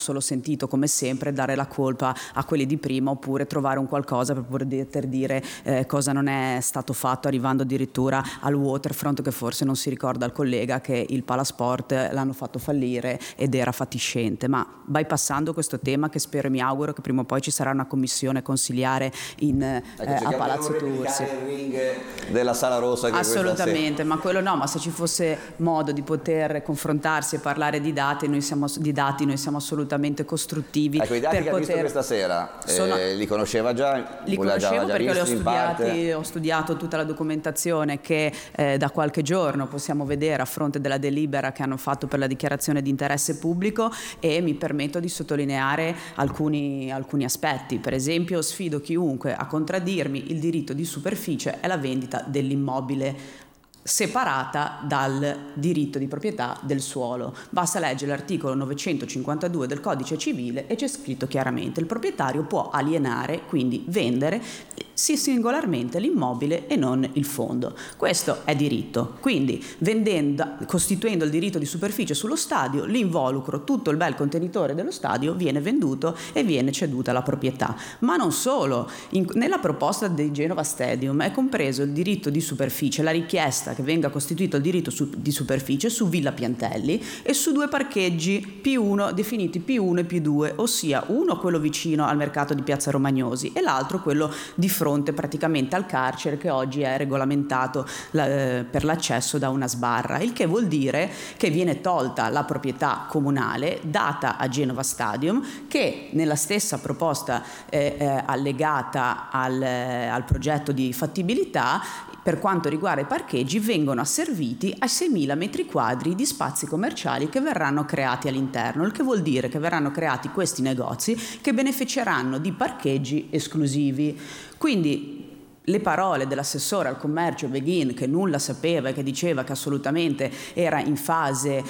solo sentito, come sempre, dare la colpa a quelli di prima, oppure trovare un qualcosa per poter dire cosa non è stato fatto, arrivando addirittura al waterfront, che forse non si ricorda al collega che il Palasport l'hanno fatto fallire ed era fatiscente. Ma bypassando questo tema, che spero e mi auguro che prima o poi ci sarà una commissione consiliare a Palazzo Tursi. Il ring della Sala Rossa, che assolutamente, ma quello no, ma se ci fosse modo di poter confrontarsi e parlare di dati, noi siamo assolutamente costruttivi. Ecco, i dati che ha visto questa sera, li conosceva già? Li conoscevo perché ho studiato tutta la documentazione che da qualche giorno possiamo vedere a fronte della delibera che hanno fatto per la dichiarazione di interesse pubblico, e mi permetto di sottolineare alcuni aspetti. Per esempio, sfido chiunque a contraddirmi: il diritto di superficie è la vendita dell'immobile separata dal diritto di proprietà del suolo. Basta leggere l'articolo 952 del Codice Civile e c'è scritto chiaramente: il proprietario può alienare, quindi vendere singolarmente l'immobile e non il fondo. Questo è diritto. Quindi, costituendo il diritto di superficie sullo stadio, l'involucro, tutto il bel contenitore dello stadio, viene venduto e viene ceduta la proprietà. Ma non solo, nella proposta di Genova Stadium è compreso il diritto di superficie, la richiesta che venga costituito il diritto di superficie su Villa Piantelli e su 2 parcheggi P1 definiti P1 e P2, ossia uno quello vicino al mercato di Piazza Romagnosi e l'altro quello di fronte praticamente al carcere, che oggi è regolamentato per l'accesso da una sbarra, il che vuol dire che viene tolta la proprietà comunale data a Genova Stadium, che nella stessa proposta allegata al progetto di fattibilità, per quanto riguarda i parcheggi, vengono asserviti a 6.000 metri quadri di spazi commerciali che verranno creati all'interno, il che vuol dire che verranno creati questi negozi che beneficeranno di parcheggi esclusivi. Quindi le parole dell'assessore al commercio Beghin, che nulla sapeva e che diceva che assolutamente era in fase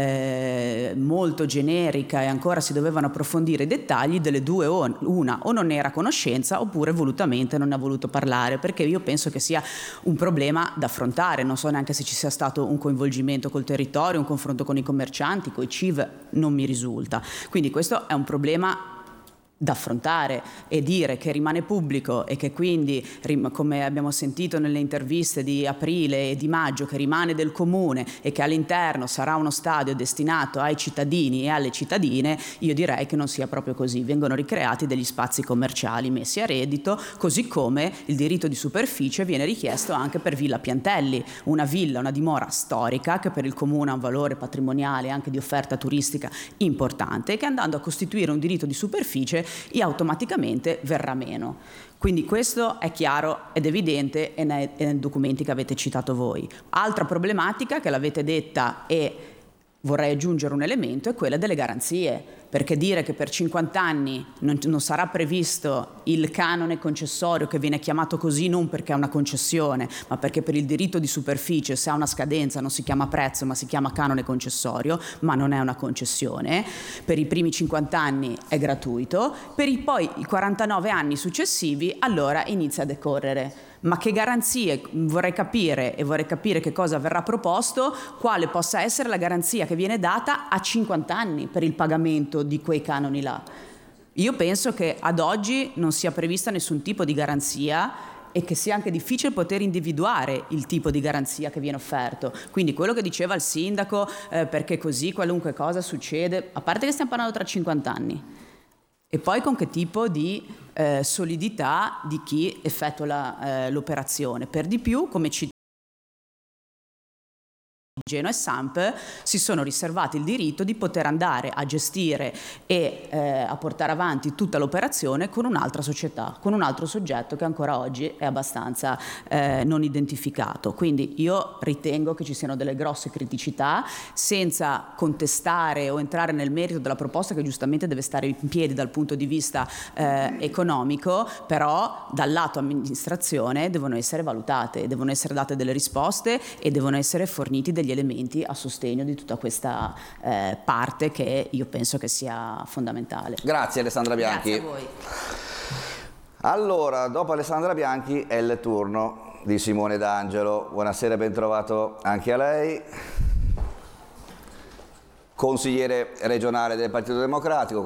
molto generica e ancora si dovevano approfondire i dettagli, delle due una: o non era a conoscenza oppure volutamente non ne ha voluto parlare, perché io penso che sia un problema da affrontare. Non so neanche se ci sia stato un coinvolgimento col territorio, un confronto con i commercianti, coi CIV, non mi risulta. Quindi questo è un problema da affrontare, e dire che rimane pubblico e che quindi, come abbiamo sentito nelle interviste di aprile e di maggio, che rimane del comune e che all'interno sarà uno stadio destinato ai cittadini e alle cittadine, io direi che non sia proprio così. Vengono ricreati degli spazi commerciali messi a reddito, così come il diritto di superficie viene richiesto anche per Villa Piantelli, una villa, una dimora storica che per il comune ha un valore patrimoniale e anche di offerta turistica importante, che andando a costituire un diritto di superficie e automaticamente verrà meno. Quindi questo è chiaro ed evidente e nei documenti che avete citato voi. Altra problematica che l'avete detta, e vorrei aggiungere un elemento, è quella delle garanzie, perché dire che per 50 anni non sarà previsto il canone concessorio, che viene chiamato così non perché è una concessione, ma perché per il diritto di superficie, se ha una scadenza, non si chiama prezzo ma si chiama canone concessorio, ma non è una concessione. Per i primi 50 anni è gratuito, per i 49 anni successivi allora inizia a decorrere. Ma che garanzie? Vorrei capire che cosa verrà proposto, quale possa essere la garanzia che viene data a 50 anni per il pagamento di quei canoni là. Io penso che ad oggi non sia prevista nessun tipo di garanzia e che sia anche difficile poter individuare il tipo di garanzia che viene offerto. Quindi quello che diceva il sindaco, perché così qualunque cosa succede, a parte che stiamo parlando tra 50 anni, e poi con che tipo di solidità di chi effettua l'operazione. Per di più, come ci Genoa e Samp si sono riservati il diritto di poter andare a gestire e a portare avanti tutta l'operazione con un'altra società, con un altro soggetto che ancora oggi è abbastanza non identificato. Quindi io ritengo che ci siano delle grosse criticità, senza contestare o entrare nel merito della proposta, che giustamente deve stare in piedi dal punto di vista economico, però dal lato amministrazione devono essere valutate, devono essere date delle risposte e devono essere forniti degli elementi a sostegno di tutta questa parte, che io penso che sia fondamentale. Grazie Alessandra Bianchi. Grazie a voi. Allora, dopo Alessandra Bianchi è il turno di Simone D'Angelo. Buonasera, ben trovato anche a lei. Consigliere regionale del Partito Democratico,